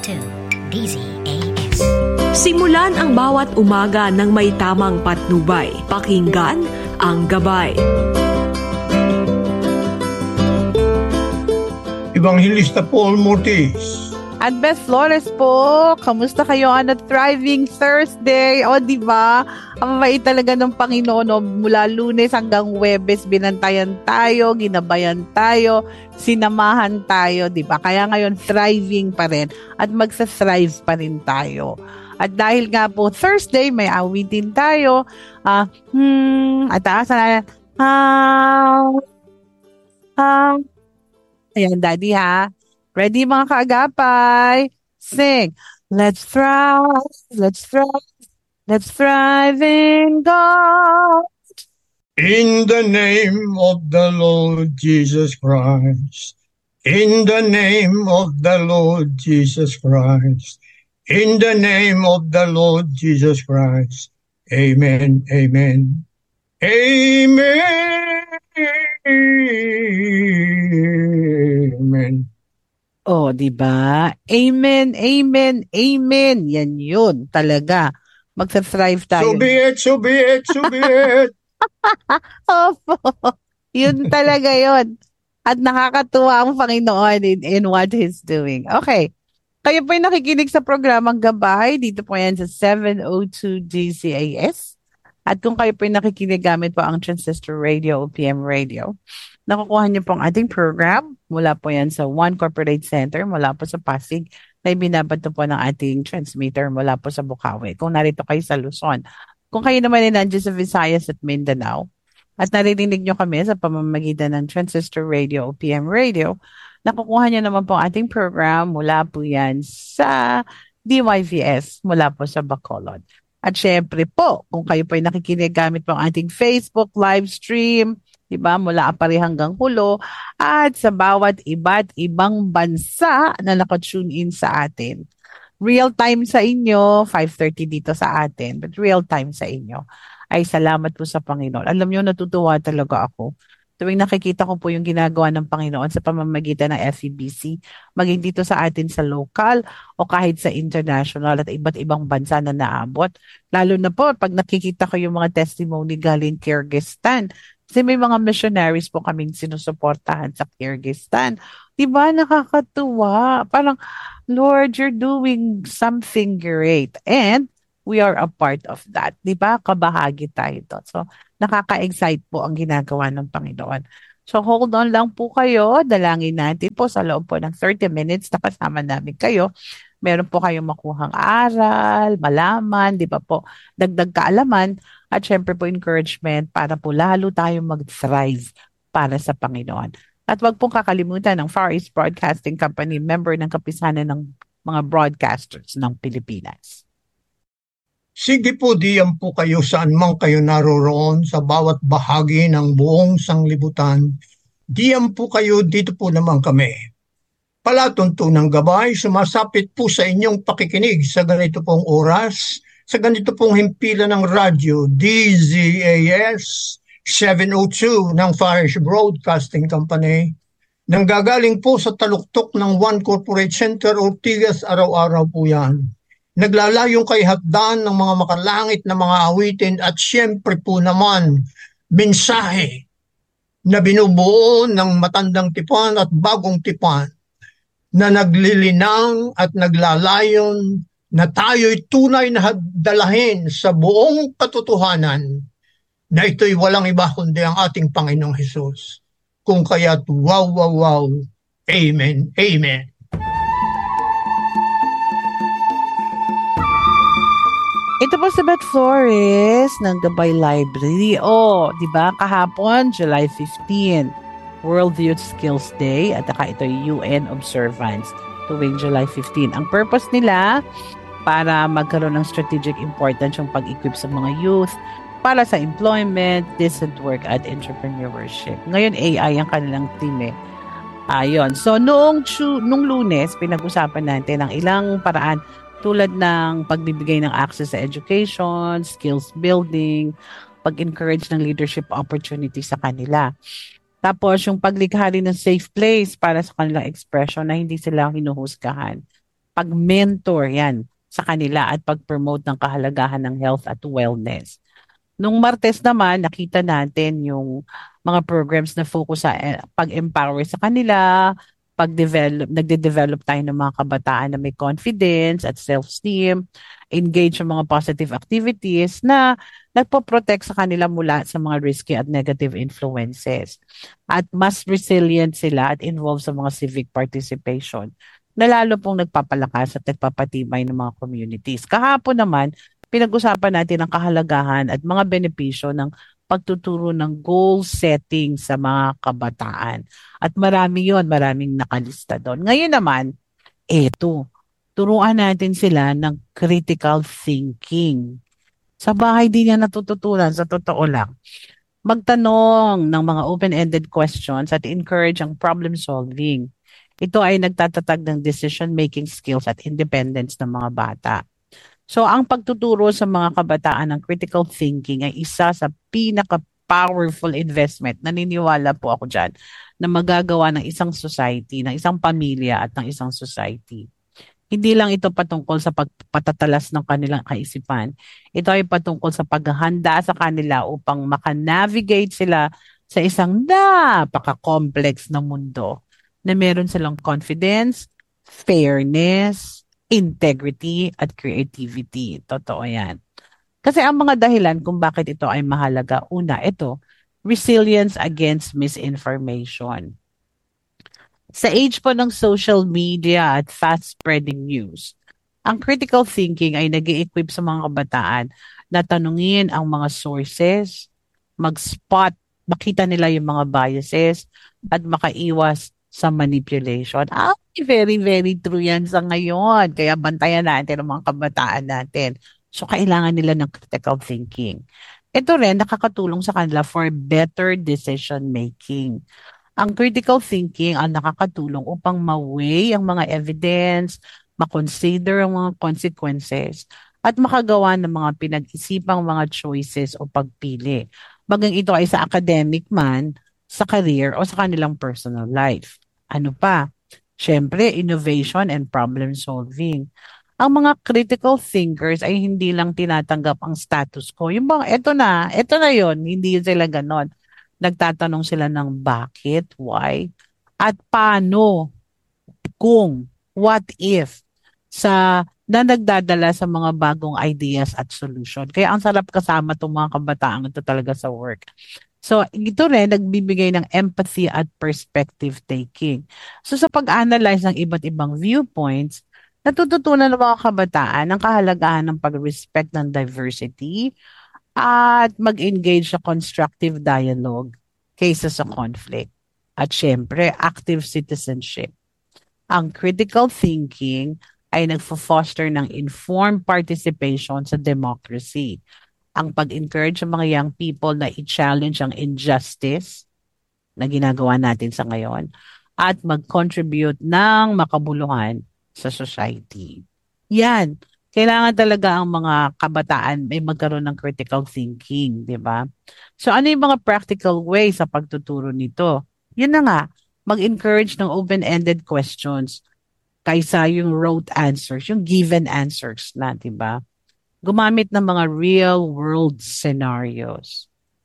to DZAS. Simulan ang bawat umaga ng may tamang patnubay. Pakinggan ang gabay. Evangelista Paul Mortis. At Beth Flores po, kamusta kayo on a thriving Thursday? O, di ba? Ang mabait talaga ng Panginoon. No? Mula Lunes hanggang Huwebes, binantayan tayo, ginabayan tayo, sinamahan tayo, di ba? Kaya ngayon, thriving pa rin at magsa-thrive pa rin tayo. At dahil nga po Thursday, may awitin tayo. At asa ayan, Daddy ha. Ready mga kaagapay? Sing. Let's thrive, let's thrive, let's thrive in God. In the name of the Lord Jesus Christ. In the name of the Lord Jesus Christ. In the name of the Lord Jesus Christ. Amen, amen. Amen. Amen. Oh, di ba? Amen, amen, amen. Yan yun talaga. Magsa-thrive tayo. So be it, so be it, so be it. Opo. Yun talaga yun. At nakakatuwa ang Panginoon in what He's doing. Okay. Kayo po yung nakikinig sa programang Gabay. Dito po yan sa 702 DZAS. At kung kayo po yung nakikinig gamit po ang Transistor Radio o PM Radio, nakukuha niyo po ang ating program mula po yan sa One Corporate Center, mula po sa Pasig, na ibinabato po ng ating transmitter mula po sa Bukawi. Kung narito kayo sa Luzon. Kung kayo naman ay nandiyan sa Visayas at Mindanao, at naririnig nyo kami sa pamamagitan ng Transistor Radio o PM Radio, nakukuha niyo naman po ang ating program mula po yan sa DYVS, mula po sa Bacolod. At syempre po, kung kayo po ay nakikinig gamit po ang ating Facebook live stream, diba, mula Apari hanggang Hulo, at sa bawat iba't ibang bansa na nakatune in sa atin. Real time sa inyo, 5:30 dito sa atin, but real time sa inyo. Ay salamat po sa Panginoon. Alam niyo, natutuwa talaga ako. Tuwing nakikita ko po yung ginagawa ng Panginoon sa pamamagitan ng FEBC, maging dito sa atin sa local o kahit sa international at iba't ibang bansa na naabot. Lalo na po pag nakikita ko yung mga testimony galing Kyrgyzstan. Kasi may mga missionaries po kaming sinusuportahan sa Kyrgyzstan. Diba, nakakatuwa? Parang, Lord, you're doing something great. And we are a part of that. Diba? Kabahagi tayo doon. So, nakaka-excite po ang ginagawa ng Panginoon. So, hold on lang po kayo. Dalangin natin po sa loob po ng 30 minutes na kasama namin kayo. Meron po kayong makuhang aral, malaman, di ba po, dagdag kaalaman, at syempre po encouragement para po lalo tayong mag-thrive para sa Panginoon. At wag pong kakalimutan ng Far East Broadcasting Company, member ng kapisanan ng mga broadcasters ng Pilipinas. Sige po, diyan po kayo saan man kayo naroroon sa bawat bahagi ng buong sanglibutan. Diyan po kayo, dito po naman kami. Palatuntunang gabay, sumasapit po sa inyong pakikinig sa ganito pong oras, sa ganito pong himpilan ng radyo, DZAS 702 ng Far East Broadcasting Company, nanggagaling po sa taluktok ng One Corporate Center, Ortigas, araw-araw po yan. Naglalayong kay hatdan ng mga makalangit na mga awitin at siyempre po naman, mensahe na binubuo ng matandang tipan at bagong tipan na naglilinang at naglalayon na tayo'y tunay na dalahin sa buong katotohanan na ito'y walang iba kundi ang ating Panginoong Hesus. Kung kaya't wow, wow, wow. Amen, amen. Ito po si Beth Flores ng Gabay Library. Di ba? Kahapon, July 15, World Youth Skills Day at saka ito UN observance tuwing July 15. Ang purpose nila para magkaroon ng strategic importance yung pag-equip sa mga youth para sa employment, decent work at entrepreneurship. Ngayon AI ang kanilang team Ayun. So nung Lunes, pinag-usapan natin ang ilang paraan tulad ng pagbibigay ng access sa education, skills building, pag-encourage ng leadership opportunity sa kanila. Tapos yung paglikha rin ng safe place para sa kanilang expression na hindi sila hinuhusgahan. pag-mentor yan sa kanila at pag-promote ng kahalagahan ng health at wellness. Nung Martes naman, nakita natin yung mga programs na focus sa pag-empower sa kanila, nagde-develop tayo ng mga kabataan na may confidence at self-esteem, engage sa mga positive activities na nagpo-protect sa kanila mula sa mga risky at negative influences. At mas resilient sila at involved sa mga civic participation na lalo pong nagpapalakas at nagpapatibay ng mga communities. Kahapon naman, pinag-usapan natin ang kahalagahan at mga benepisyo ng pagtuturo ng goal setting sa mga kabataan. At maraming nakalista doon. Ngayon naman, turuan natin sila ng critical thinking. Sa bahay din yan natututunan, sa totoo lang. Magtanong ng mga open-ended questions at encourage ang problem solving. Ito ay nagtatatag ng decision-making skills at independence ng mga bata. So, ang pagtuturo sa mga kabataan ng critical thinking ay isa sa pinaka-powerful investment. Naniniwala po ako dyan na magagawa ng isang society, ng isang pamilya at ng isang society. Hindi lang ito patungkol sa pagpatatalas ng kanilang kaisipan. Ito ay patungkol sa paghahanda sa kanila upang makanavigate sila sa isang napaka-complex na mundo na meron silang confidence, fairness, integrity at creativity. Totoo yan. Kasi ang mga dahilan kung bakit ito ay mahalaga, una, ito, resilience against misinformation. Sa age po ng social media at fast-spreading news, ang critical thinking ay nag-i-equip sa mga kabataan na tanungin ang mga sources, mag-spot, makita nila yung mga biases, at makaiwas sa manipulation. Very, very true yan sa ngayon. Kaya bantayan natin ang mga kabataan natin. So, kailangan nila ng critical thinking. Ito rin, nakakatulong sa kanila for better decision making. Ang critical thinking ang nakakatulong upang ma-weigh ang mga evidence, ma-consider ang mga consequences, at makagawa ng mga pinag-isipang mga choices o pagpili. Bagang ito ay sa academic man, sa career o sa kanilang personal life. Ano pa? Siyempre, innovation and problem solving. Ang mga critical thinkers ay hindi lang tinatanggap ang status quo. Yung bang, eto na yon, hindi sila ganon. Nagtatanong sila ng bakit, why, at paano, kung, what if, na nagdadala sa mga bagong ideas at solution. Kaya ang sarap kasama itong mga kabataan ito talaga sa work. So, ito rin, nagbibigay ng empathy at perspective taking. So, sa pag-analyze ng iba't ibang viewpoints, natututunan ng mga kabataan ang kahalagahan ng pag-respect ng diversity at mag-engage sa constructive dialogue kaysa sa conflict. At syempre, active citizenship. Ang critical thinking ay nagfo-foster ng informed participation sa democracy. Ang pag-encourage sa mga young people na i-challenge ang injustice na ginagawa natin sa ngayon at mag-contribute ng makabuluhan sa society. Yan. Kailangan talaga ang mga kabataan may magkaroon ng critical thinking, di ba? So ano yung mga practical ways sa pagtuturo nito? Yun na nga, mag-encourage ng open-ended questions kaysa yung rote answers, yung given answers na, di ba? Gumamit ng mga real-world scenarios.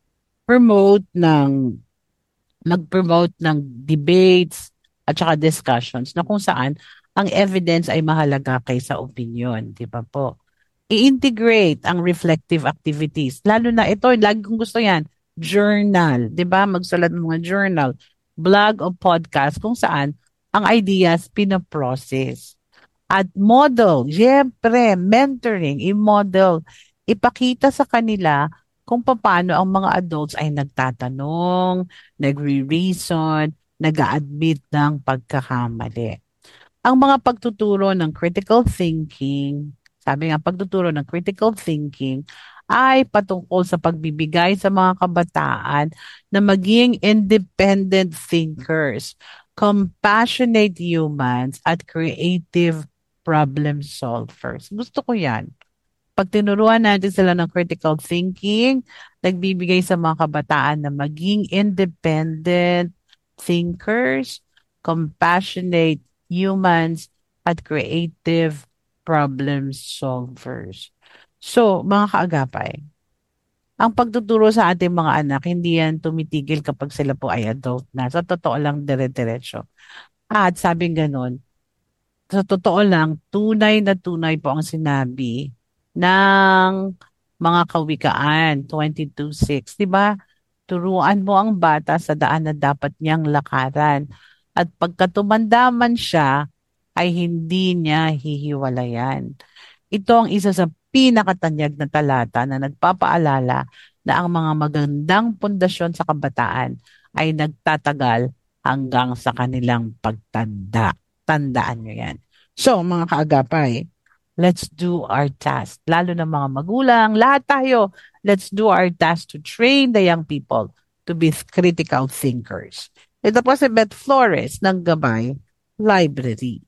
Mag-promote ng debates at saka discussions na kung saan ang evidence ay mahalaga kaysa opinion, di ba po? I-integrate ang reflective activities. Lalo na ito, lagi kong gusto yan, journal, di ba? Magsulat ng mga journal, blog o podcast kung saan ang ideas pinaprocess. At model, syempre, mentoring, i-model, ipakita sa kanila kung paano ang mga adults ay nagtatanong, nagre-reason, nag-a-admit ng pagkakamali. Ang mga pagtuturo ng critical thinking, sabi nga pagtuturo ng critical thinking ay patungkol sa pagbibigay sa mga kabataan na maging independent thinkers, compassionate humans, at creative problem solvers. Gusto ko yan. Pag tinuruan natin sila ng critical thinking, nagbibigay sa mga kabataan na maging independent thinkers, compassionate humans, at creative problem solvers. So, mga kaagapay, ang pagtuturo sa ating mga anak, hindi yan tumitigil kapag sila po ay adult na. Sa totoo lang, dire-diretso. At sabing ganun, sa totoo lang, tunay na tunay po ang sinabi ng mga kawikaan, 22:6. Diba? Turuan mo ang bata sa daan na dapat niyang lakaran. At pagka tumanda man siya, ay hindi niya hihiwalayan. Ito ang isa sa pinakatanyag na talata na nagpapaalala na ang mga magandang pundasyon sa kabataan ay nagtatagal hanggang sa kanilang pagtanda. Tandaan nyo yan. So, mga kaagapay, let's do our task. Lalo na mga magulang, lahat tayo, let's do our task to train the young people to be critical thinkers. Ito po si Beth Flores ng Gabay Library.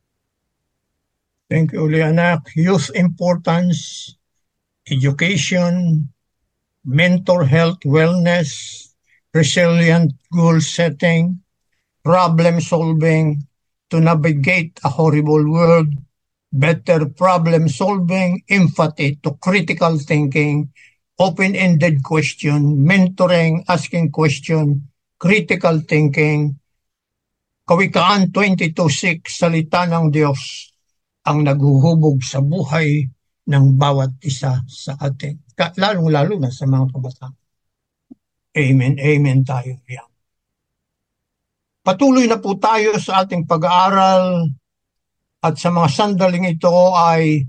Thank you, Lianak. Youth importance, education, mental health, wellness, resilient goal setting, problem solving to navigate a horrible world, better problem solving, empathy to critical thinking, open-ended question, mentoring, asking question, critical thinking. Kawikaan 22:6, salita ng Diyos ang naghuhubog sa buhay ng bawat isa sa atin. Lalong-lalo na sa mga kabataan. Amen, amen tayo yan. Patuloy na po tayo sa ating pag-aaral at sa mga sandaling ito ay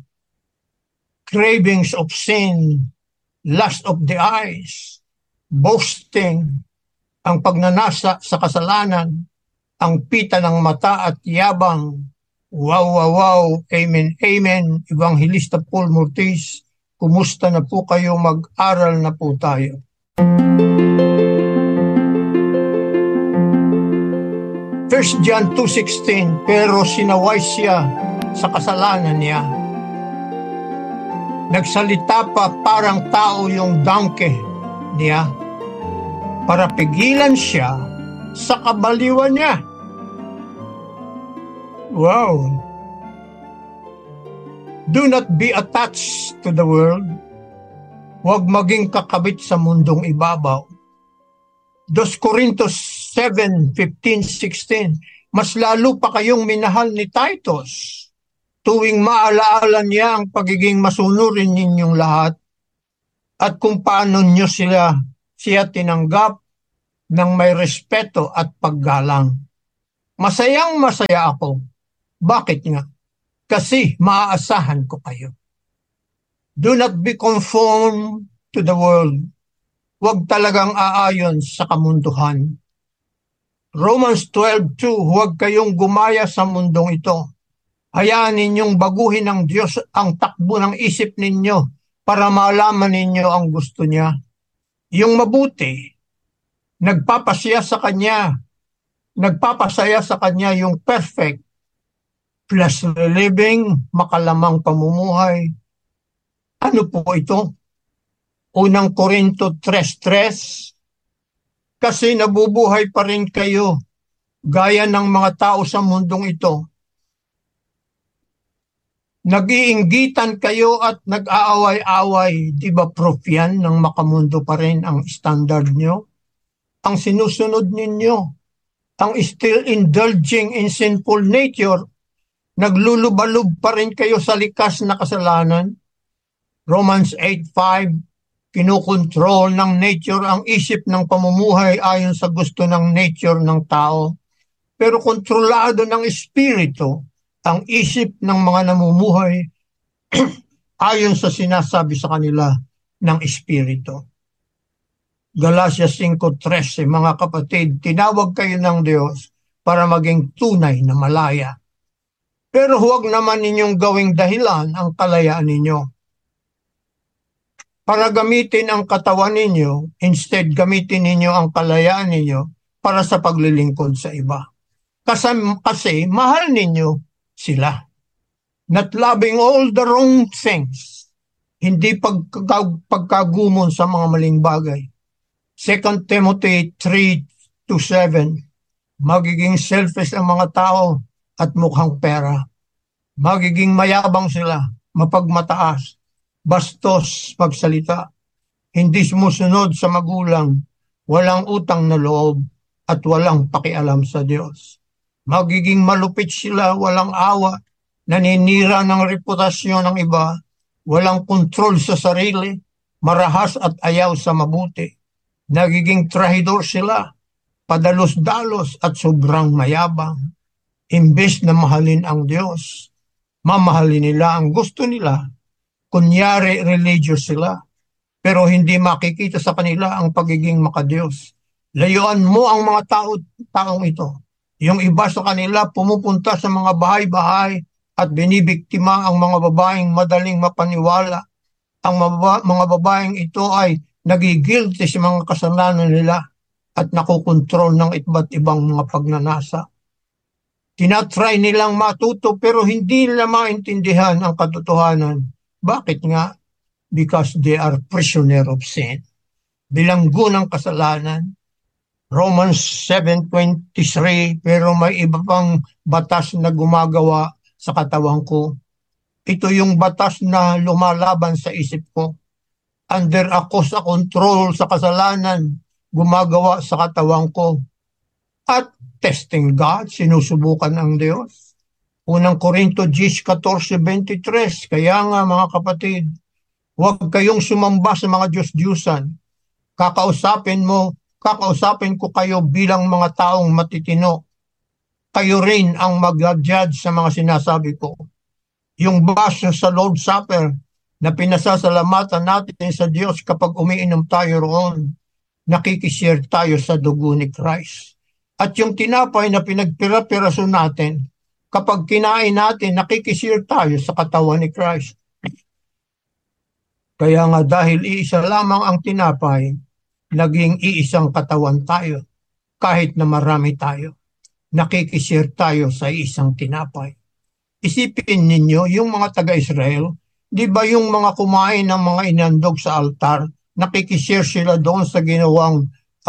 cravings of sin, lust of the eyes, boasting, ang pagnanasa sa kasalanan, ang pita ng mata at yabang. Wow, wow, wow. Amen, amen. Evangelista Paul Mortis, kumusta na po kayo? Mag-aral na po tayo. First John 2:16, pero sinaway siya sa kasalanan niya. Nagsalita pa parang tao yung donkey niya para pigilan siya sa kabaliwan niya. Wow. Do not be attached to the world. Huwag maging kakabit sa mundong ibabaw. 2 Corintos 7:15-16, mas lalo pa kayong minahal ni Titus, tuwing maalaala niya ang pagiging masunurin ninyong lahat at kung paano niyo siya tinanggap ng may respeto at paggalang. Masayang masaya ako. Bakit nga? Kasi maaasahan ko kayo. Do not be conformed to the world. Huwag talagang aayon sa kamunduhan. Romans 12:2, huwag kayong gumaya sa mundong ito. Hayaan ninyong baguhin ng Diyos ang takbo ng isip ninyo para malaman ninyo ang gusto niya. Yung mabuti, nagpapasaya sa Kanya yung perfect, plus reliving, makalamang pamumuhay. Ano po ito? Unang Korinto 3:3, kasi nabubuhay pa rin kayo gaya ng mga tao sa mundong ito. Nag-iinggitan kayo at nag-aaway-away. Di ba proof yan ng makamundo pa rin ang standard nyo? Ang sinusunod ninyo, ang still indulging in sinful nature, naglulubalub pa rin kayo sa likas na kasalanan. Romans 8:5, kinukontrol ng nature ang isip ng pamumuhay ayon sa gusto ng nature ng tao. Pero kontrolado ng espiritu ang isip ng mga namumuhay ayon sa sinasabi sa kanila ng espiritu. Galatians 5:13, mga kapatid, tinawag kayo ng Diyos para maging tunay na malaya. Pero huwag naman ninyong gawing dahilan ang kalayaan ninyo. Para gamitin ang katawan ninyo, instead gamitin ninyo ang kalayaan ninyo para sa paglilingkod sa iba. Kasi mahal ninyo sila. Not loving all the wrong things. Hindi pagkagumon sa mga maling bagay. 2 Timothy 3:7, magiging selfish ang mga tao at mukhang pera. Magiging mayabang sila, mapagmataas, bastos pagsalita, hindi sumusunod sa magulang, walang utang na loob, at walang pakialam sa Diyos. Magiging malupit sila, walang awa, naninira ng reputasyon ng iba, walang kontrol sa sarili, marahas at ayaw sa mabuti. Nagiging trahidor sila, padalos-dalos at sobrang mayabang. Imbes na mahalin ang Diyos, mamahalin nila ang gusto nila. Kunyari religious sila, pero hindi makikita sa kanila ang pagiging makadiyos. Layuan mo ang mga taong ito. Yung iba sa kanila pumupunta sa mga bahay-bahay at binibiktima ang mga babaeng madaling mapaniwala. Ang mga babaeng ito ay nagigilty sa mga kasalanan nila at nakokontrol ng iba't ibang mga pagnanasa. Tinatry nilang matuto pero hindi nila maintindihan ang katotohanan. Bakit nga? Because they are prisoner of sin. Bilanggo ng kasalanan. Romans 7:23, pero may iba pang batas na gumagawa sa katawan ko. Ito yung batas na lumalaban sa isip ko. Under ako sa control sa kasalanan, gumagawa sa katawan ko. At testing God, sinusubukan ang Diyos. Unang Korinto 10:14-23, kaya nga mga kapatid, huwag kayong sumamba sa mga Diyos-Diyusan. Kakausapin ko kayo bilang mga taong matitino. Kayo rin ang mag-judge sa mga sinasabi ko. Yung base sa Lord's Supper na pinasasalamatan natin sa Diyos kapag umiinom tayo roon, nakikishare tayo sa dugo ni Christ. At yung tinapay na pinagpira-piraso natin, kapag kinain natin, nakikishare tayo sa katawan ni Christ. Kaya nga dahil iisa lamang ang tinapay, naging iisang katawan tayo. Kahit na marami tayo, nakikishare tayo sa isang tinapay. Isipin ninyo, yung mga taga-Israel, di ba yung mga kumain ng mga inandog sa altar, nakikishare sila doon sa ginawang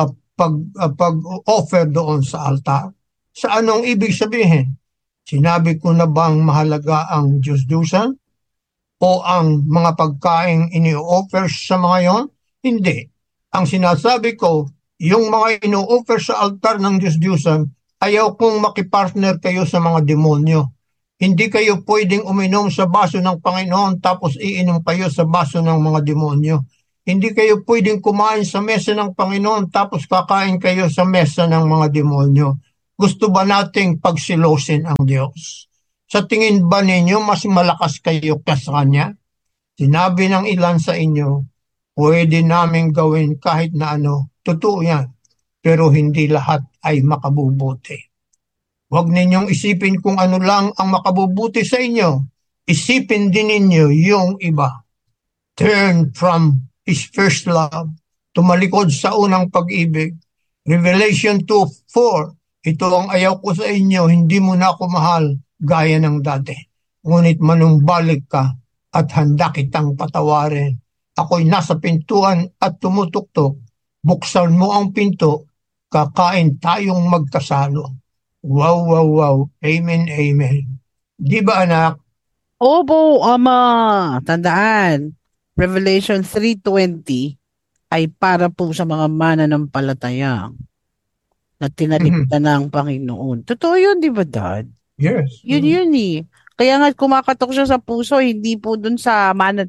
pag-offer doon sa altar? Sa anong ibig sabihin? Sinabi ko na bang mahalaga ang Diyos-Diyusan? O ang mga pagkain ini-offer sa mga yon? Hindi. Ang sinasabi ko, yung mga ino-offer sa altar ng Diyos-Diyusan, ayaw kong makipartner kayo sa mga demonyo. Hindi kayo pwedeng uminom sa baso ng Panginoon tapos iinom kayo sa baso ng mga demonyo. Hindi kayo pwedeng kumain sa mesa ng Panginoon tapos kakain kayo sa mesa ng mga demonyo. Gusto ba nating pagsilosin ang Diyos? Sa tingin ba ninyo mas malakas kayo sa Kanya? Sinabi ng ilan sa inyo, pwede namin gawin kahit na ano. Totoo yan. Pero hindi lahat ay makabubuti. Huwag ninyong isipin kung ano lang ang makabubuti sa inyo. Isipin din ninyo yung iba. Turn from His first love. Tumalikod sa unang pag-ibig. Revelation 2:4. Ito ang ayaw ko sa inyo, hindi mo na ako mahal gaya ng dati. Ngunit manumbalik ka at handa kitang patawarin. Ako'y nasa pintuan at tumutuktok. Buksan mo ang pinto, kakain tayong magkasalo. Wow, wow, wow. Amen, amen. Di ba anak? Opo, Ama. Tandaan, Revelation 3:20 ay para po sa mga mananampalataya na tinalikdan ng Panginoon. Totoo yun, di ba, Dad? Yes. Yun eh. Kaya nga kumakatok siya sa puso, hindi po dun sa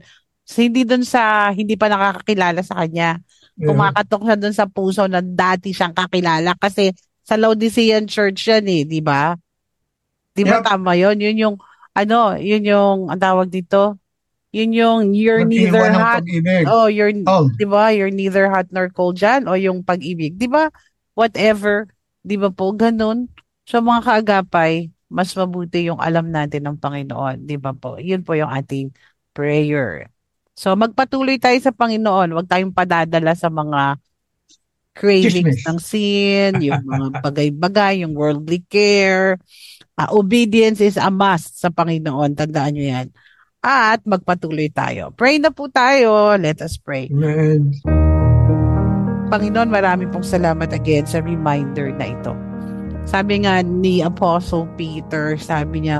hindi pa nakakakilala sa kanya. Yeah. Kumakatok siya dun sa puso na dati siyang kakilala kasi sa Laodicean Church yan eh, di ba? Di ba tama yun? Yun yung, ang tawag dito? Yun yung you're neither hot. Di ba? You're neither hot nor cold dyan. O yung pag-ibig. Di ba? Whatever. Di ba po? Ganun. So mga kaagapay, mas mabuti yung alam natin ng Panginoon. Di ba po? Yun po yung ating prayer. So magpatuloy tayo sa Panginoon. Huwag tayong padadala sa mga cravings ng sin, yung mga bagay-bagay, yung worldly care. Obedience is a must sa Panginoon. Tandaan nyo yan. At magpatuloy tayo. Pray na po tayo. Let us pray. Amen. Panginoon, marami pong salamat again sa reminder na ito. Sabi nga ni Apostle Peter, sabi niya,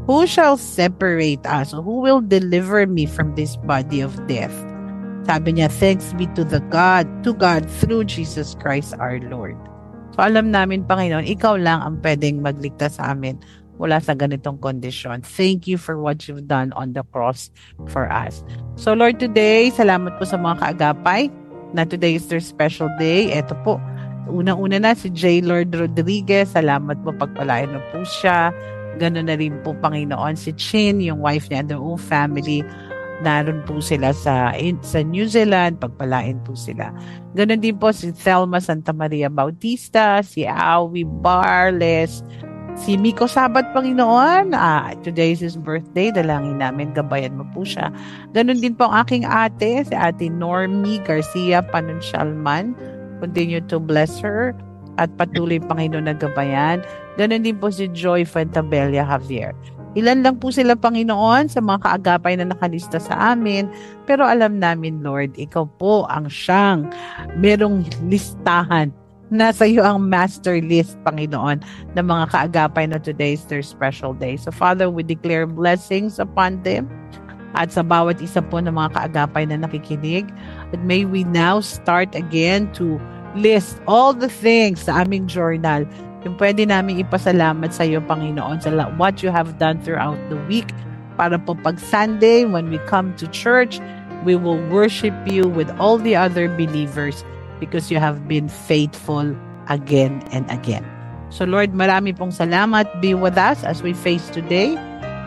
Who shall separate us? Who will deliver me from this body of death? Sabi niya, thanks be to God through Jesus Christ our Lord. So alam namin, Panginoon, ikaw lang ang pwedeng magligtas sa amin mula sa ganitong kondisyon. Thank you for what you've done on the cross for us. So Lord, today, salamat po sa mga kaagapay na today is their special day. Ito po, unang-una na si J. Lord Rodriguez. Salamat po, pagpalain mo po siya. Ganun na rin po, Panginoon, si Chin, yung wife niya and their whole family. Naroon po sila sa New Zealand, pagpalain po sila. Ganon din po si Thelma Santa Maria Bautista, si Awi Barles, si Miko Sabat, Panginoon. Today is his birthday, dalangin namin, gabayan mo po siya. Ganon din po ang aking ate, si Ate Normie Garcia Panuncialman. Continue to bless her at patuloy, Panginoon, na gabayan. Ganon din po si Joy Fuentabella Javier. Ilan lang po sila, Panginoon, sa mga kaagapay na nakalista sa amin. Pero alam namin, Lord, ikaw po ang siyang merong listahan. Nasa iyo ang master list, Panginoon, ng mga kaagapay na today is their special day. So, Father, we declare blessings upon them at sa bawat isa po ng mga kaagapay na nakikinig. And may we now start again to list all the things sa aming journal yung pwede namin ipasalamat sa iyo, Panginoon, sa what you have done throughout the week. Para po pag Sunday, when we come to church, we will worship you with all the other believers because you have been faithful again and again. So Lord, marami pong salamat. Be with us as we face today.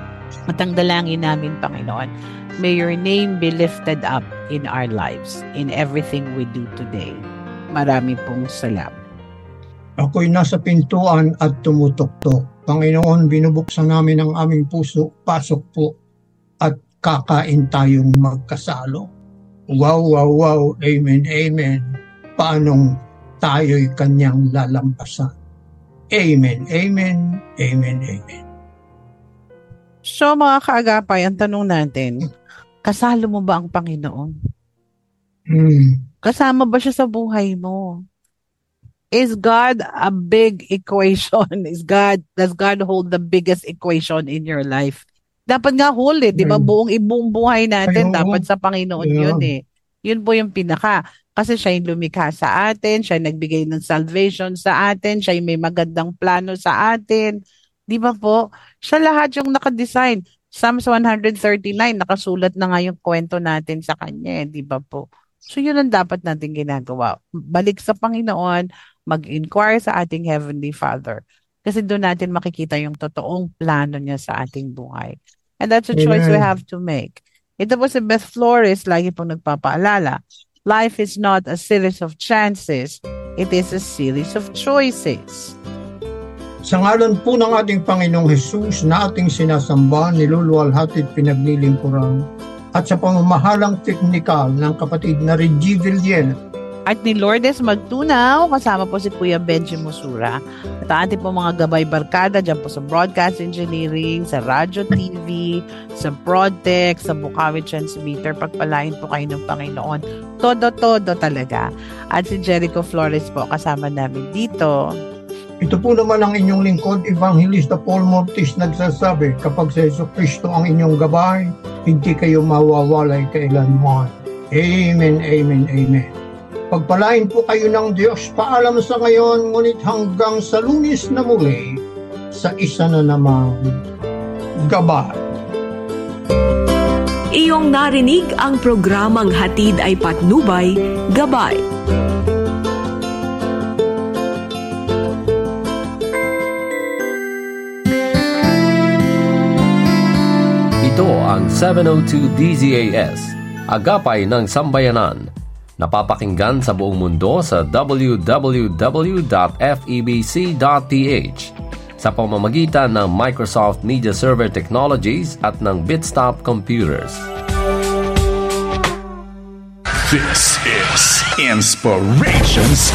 At ang dalangin namin, Panginoon, may your name be lifted up in our lives, in everything we do today. Marami pong salamat. Ako'y nasa pintuan at tumutuktok. Panginoon, binubuksan namin ang aming puso, pasok po, at kakain tayong magkasalo. Wow, wow, wow, amen, amen. Paanong tayo'y kanyang lalampasan? Amen, amen, amen, amen. So mga kaagapay, ang tanong natin, kasalo mo ba ang Panginoon? Kasama ba siya sa buhay mo? Is God a big equation? Does God hold the biggest equation in your life? Dapat nga hold di ba? Buong buhay natin, dapat sa Panginoon yun Yun po yung pinaka. Kasi siya yung lumikha sa atin, siya yung nagbigay ng salvation sa atin, siya yung may magandang plano sa atin. Di ba po? Siya lahat yung nakadesign. Psalms 139, nakasulat na nga yung kwento natin sa kanya, di ba po? So yun ang dapat natin ginagawa. Balik sa Panginoon, mag-inquire sa ating Heavenly Father. Kasi doon natin makikita yung totoong plano niya sa ating buhay. And that's a choice we have to make. Ito po si Beth Flores, lagi pong nagpapaalala. Life is not a series of chances. It is a series of choices. Sa ngalan po ng ating Panginoong Hesus na ating sinasamba, niluluwalhati at pinaglilingkuran, at sa pamamahalang teknikal ng kapatid na Reggie Villiena, at ni Lourdes Magtunaw, kasama po si Kuya Benji Musura. At ang ating po mga gabay barkada dyan po sa Broadcast Engineering, sa Radyo TV, sa Broadtech, sa Bukawi Transmitter. Pagpalain po kayo ng Panginoon. Todo talaga. At si Jericho Flores po, kasama namin dito. Ito po naman ang inyong lingkod, Evangelista Paul Mortis, nagsasabi, kapag sa Jesucristo ang inyong gabay, hindi kayo mawawalay kailanman. Amen, amen, amen. Pagpalain po kayo ng Diyos. Paalam sa ngayon, ngunit hanggang sa Lunes na muli, sa isa na namang gabay. Iyong narinig ang programang Hatid ay Patnubay, Gabay. Ito ang 702 DZAS, Agapay ng Sambayanan. Napapakinggan sa buong mundo sa www.febc.ph sa pamamagitan ng Microsoft Media Server Technologies at ng Bitstop Computers. This is Inspirations